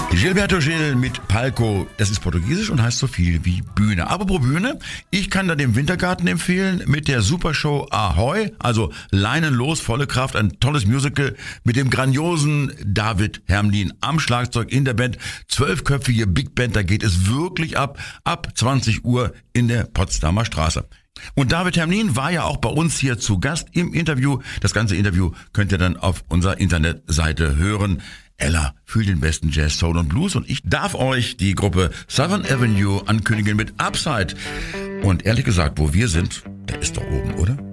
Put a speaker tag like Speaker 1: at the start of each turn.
Speaker 1: Gilberto Gil mit Palco, das ist portugiesisch und heißt so viel wie Bühne. Apropos Bühne, ich kann da den Wintergarten empfehlen mit der Supershow Ahoi, also Leinen los, volle Kraft, ein tolles Musical mit dem grandiosen David Hermlin am Schlagzeug in der Band, 12-köpfige Big Band, da geht es wirklich ab 20 Uhr in der Potsdamer Straße. Und David Hermlin war ja auch bei uns hier zu Gast im Interview. Das ganze Interview könnt ihr dann auf unserer Internetseite hören. Ella fühlt den besten Jazz, Soul und Blues und ich darf euch die Gruppe Southern Avenue ankündigen mit Upside. Und ehrlich gesagt, wo wir sind, der ist doch oben, oder?